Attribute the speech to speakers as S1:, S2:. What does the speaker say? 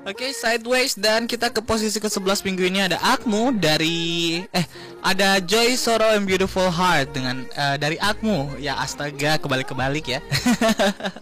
S1: Oke, sideways, dan kita ke posisi ke-11 minggu ini ada Akmu dari ada Joy Sorrow and Beautiful Heart dengan dari Akmu. Ya astaga, kebalik-kebalik ya.